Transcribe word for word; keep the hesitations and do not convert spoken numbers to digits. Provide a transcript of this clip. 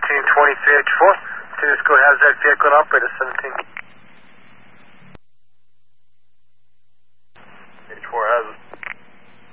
seventeen twenty-three H four. Please go ahead, that vehicle and operator seventeen.